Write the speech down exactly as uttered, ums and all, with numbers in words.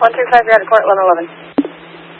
one two five, you're at court, eleven eleven.